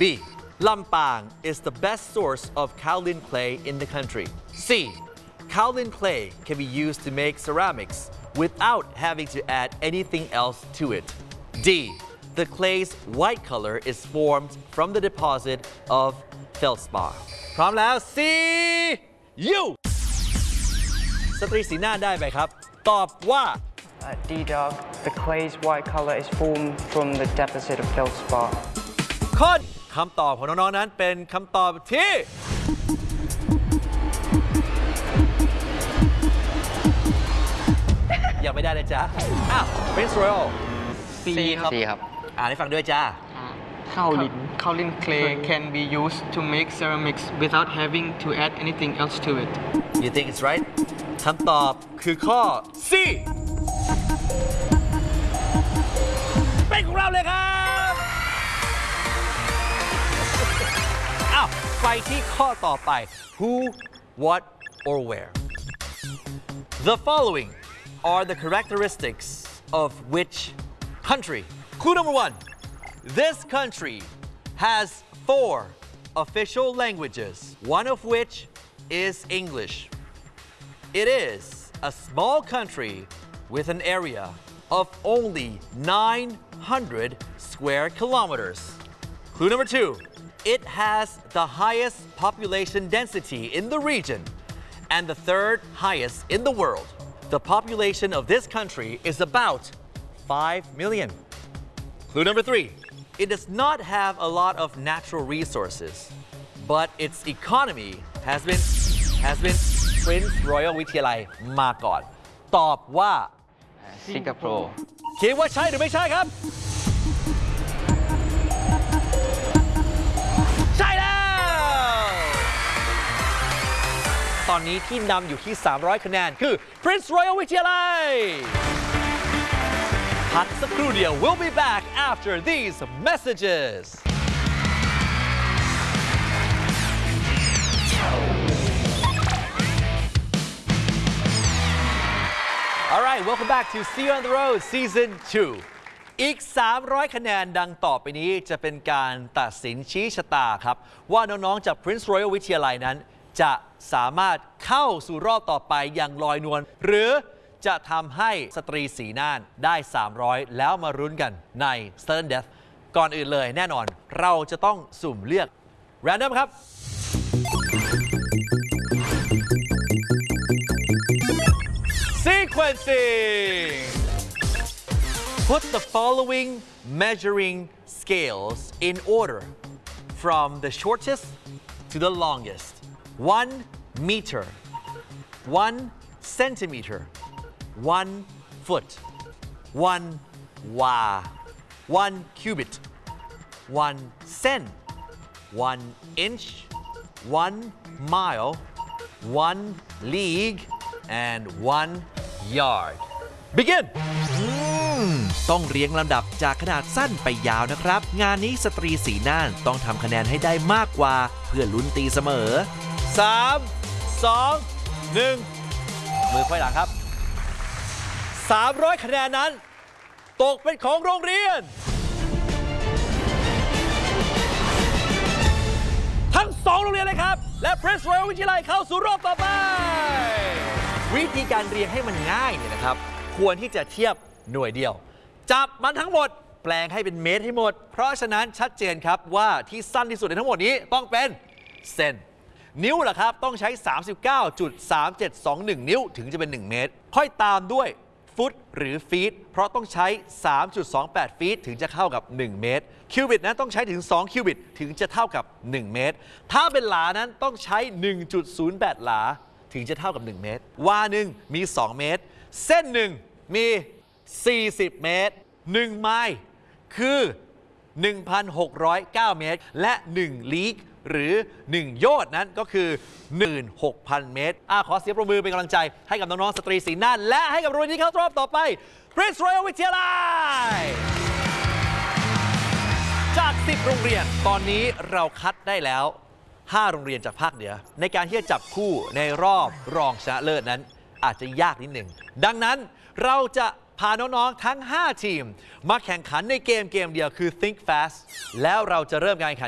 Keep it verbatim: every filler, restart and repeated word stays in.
B. Lampang is the best source of kaolin clay in the country. C. Kaolin clay can be used to make ceramics without having to add anything else to it. D. The clay's white color is formed from the deposit of feldspar. พร้อมแล้ว C. U สตรีสีหน้าได้ไหมครับตอบว่า Uh, D. Dog. The clay's white color is formed from the deposit of feldspar. ข้อคำตอบของน้องๆนั้นเป็นคำตอบที่ยังไม่ได้เลยจ้าอ้าว Prince Royal C ครับ C ครับอ่านให้ฟังด้วยจ้า Kaolin. Kaolin clay can be used to make ceramics without having to add anything else to it. You think it's right คำตอบคือข้อ C เป็นของเราเลยครับอ้าวไปที่ข้อต่อไป Who, what, or where The following are the characteristics of which country? Clue number one. This country has four official languages, one of which is English. It is a small country with an area of only nine hundred square kilometers. Clue number two. It has the highest population density in the region and the third highest in the world. The population of this country is about five million. Clue number three. It does not have a lot of natural resources, but its economy has been has been Prince Royal วิทยาลัยมาก่อน ตอบว่าสิงคโปร์คิดว่าใช่หรือไม่ใช่ครับ ใช่แล้ว ตอนนี้ที่นำอยู่ที่สามร้อยคะแนนคือ Prince Royal วิทยาลัยพักสักครู่เดียว We'll be back after these messages. All right, welcome back to See You on the Road Season ทู อีก สามร้อย คะแนนดังต่อไปนี้จะเป็นการตัดสินชี้ชะตาครับว่าน้องๆจาก Prince Royal วิทยาลัยนั้นจะสามารถเข้าสู่รอบต่อไปอย่างลอยนวลหรือจะทำให้สตรีสีน่านได้ สามร้อย แล้วมารุ้นกันใน Sudden Death ก่อนอื่นเลยแน่นอนเราจะต้องสุ่มเลือก Random ครับ Sequencing Put the following measuring scales in order from the shortest to the longest. One meter, one centimeter, one foot, one wa, one cubit, one cent, one inch, one mile, one league, and one yard. Begin! ต้องเรียงลำดับจากขนาดสั้นไปยาวนะครับ งานนี้สตรีสีน่านต้องทำคะแนนให้ได้มากกว่าเพื่อลุ้นตีเสมอสาม สอง หนึ่ง มือไขว้หลังครับ สามร้อย คะแนนนั้นตกเป็นของโรงเรียน ทั้งสองโรงเรียนเลยครับ และ Prince Royal วิทยาลัยเข้าสู่รอบต่อไป วิธีการเรียงให้มันง่ายเนี่ยนะครับ ควรที่จะเทียบหน่วยเดียว จับมันทั้งหมดแปลงให้เป็นเมตรให้หมด เพราะฉะนั้นชัดเจนครับว่าที่สั้นที่สุดในทั้งหมดนี้ต้องเป็นเซนนิ้วล่ะครับต้องใช้ สามสิบเก้าจุดสามเจ็ดสองหนึ่ง นิ้วถึงจะเป็นหนึ่งเมตรค่อยตามด้วยฟุตหรือฟีตเพราะต้องใช้ สามจุดสองแปด ฟีตถึงจะเข้ากับหนึ่งเมตรคิวบิตนั้นต้องใช้ถึงสองคิวบิตถึงจะเท่ากับหนึ่งเมตรถ้าเป็นหลานั้นต้องใช้ หนึ่งจุดศูนย์แปด หลาถึงจะเท่ากับหนึ่งเมตรวาหนึ่งมีสองเมตรเส้นหนึ่งมีสี่สิบเมตรหนึ่งไมล์คือ หนึ่งพันหกร้อยเก้า เมตรและหนึ่งลีกหรือหนึ่งโยชน์นั้นก็คือ หนึ่งหมื่นหกพัน เมตรอ่ะขอเสียงปรบมือเป็นกำลังใจให้กับน้องๆสตรีสีน่านและให้กับโรงเรียนที่เข้ารอบต่อไป Prince Royal วิทยาลัยจากสิบโรงเรียนตอนนี้เราคัดได้แล้วห้าโรงเรียนจากภาคเหนือในการที่จะจับคู่ในรอบรองชนะเลิศนั้นอาจจะยากนิดหนึ่งดังนั้นเราจะพาน้องๆทั้งห้าทีมมาแข่งขันในเกมเกมเดียวคือ Think Fast แล้วเราจะเริ่มการแข่งขัน